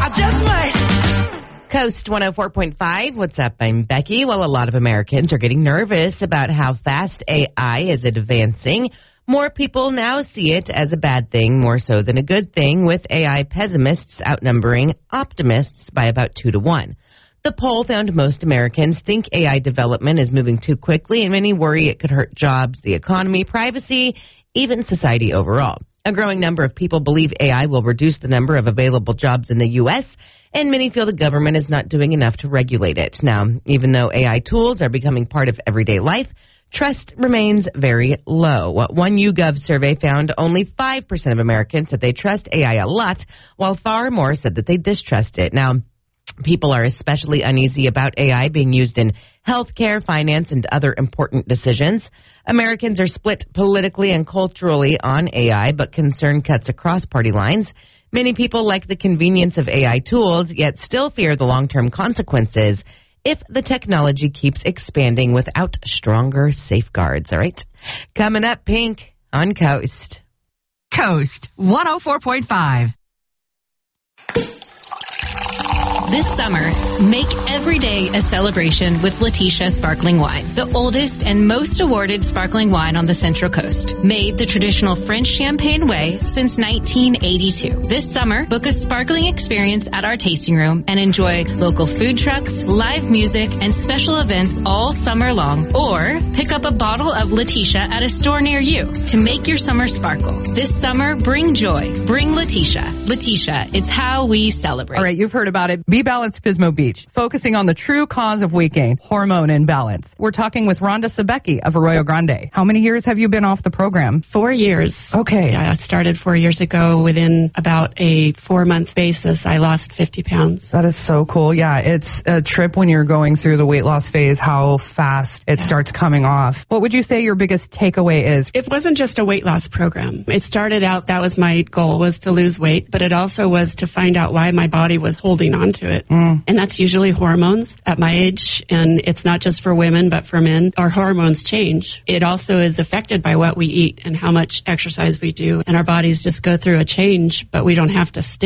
I just might. Coast 104.5. What's up? I'm Becky. Well, a lot of Americans are getting nervous about how fast AI is advancing. More people now see it as a bad thing, more so than a good thing, with AI pessimists outnumbering optimists by about 2 to 1. The poll found most Americans think AI development is moving too quickly, and many worry it could hurt jobs, the economy, privacy, even society overall. A growing number of people believe AI will reduce the number of available jobs in the U.S., and many feel the government is not doing enough to regulate it. Now, even though AI tools are becoming part of everyday life, trust remains very low. One YouGov survey found only 5% of Americans said they trust AI a lot, while far more said that they distrust it. Now, people are especially uneasy about AI being used in healthcare, finance, and other important decisions. Americans are split politically and culturally on AI, but concern cuts across party lines. Many people like the convenience of AI tools, yet still fear the long-term consequences if the technology keeps expanding without stronger safeguards. All right. Coming up, Pink on Coast. Coast 104.5. This summer, make every day a celebration with Letitia Sparkling Wine, the oldest and most awarded sparkling wine on the Central Coast. Made the traditional French champagne way since 1982. This summer, book a sparkling experience at our tasting room and enjoy local food trucks, live music, and special events all summer long. Or pick up a bottle of Letitia at a store near you to make your summer sparkle. This summer, bring joy. Bring Letitia. Letitia, it's how we celebrate. All right, you've heard about it. Be Balanced Pismo Beach, focusing on the true cause of weight gain, hormone imbalance. We're talking with Rhonda Sebecki of Arroyo Grande. How many years have you been off the program? 4 years. Okay. I started 4 years ago. Within about a 4-month basis, I lost 50 pounds. That is so cool. Yeah, it's a trip when you're going through the weight loss phase, how fast it starts coming off. What would you say your biggest takeaway is? It wasn't just a weight loss program. It started out, that was my goal, was to lose weight, but it also was to find out why my body was holding on to it. And that's usually hormones at my age, and it's not just for women, but for men. Our hormones change. It also is affected by what we eat and how much exercise we do, and our bodies just go through a change, but we don't have to stay